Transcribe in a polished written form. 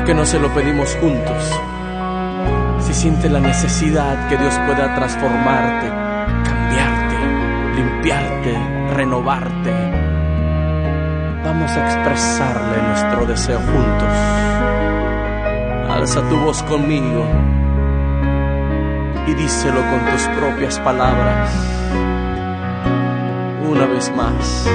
¿Por qué no se lo pedimos juntos? Si sientes la necesidad que Dios pueda transformarte, cambiarte, limpiarte, renovarte, vamos a expresarle nuestro deseo juntos. Alza tu voz conmigo y díselo con tus propias palabras. Una vez más.